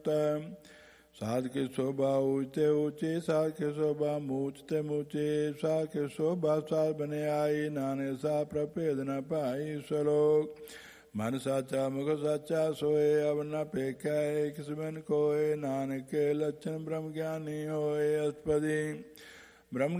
ਸਾਧ ਕੇ ਸੋਭਾ ਊਚਤੇ ਊਚੇ, ਸਾਧ ਕੇ ਸੋਭਾ ਮੂਚਤੇ ਮੂਚੇ, ਸਾਧ ਕੇ ਸੋਭਾ ਸਾਧ ਬਨਿਆਈ, ਨਾਨਕ ਸਾ ਪ੍ਰਭੇਦ ਨ ਭਾਈ। ਸਲੋਕ ਮਨ ਸਾਚਾ ਮੁਖ ਸਾਚਾ ਸੋਏ, ਅਵ ਨ ਭੇਖੈ ਕਿਸ ਬਿਨ ਕੋਇ, ਨਾਨਕ ਕੇ ਲੱਛਣ ਬ੍ਰਹਮ ਗਿਆਨੀ ਹੋਏ। ਅਸਪਦੀ ਬ੍ਰਹਮ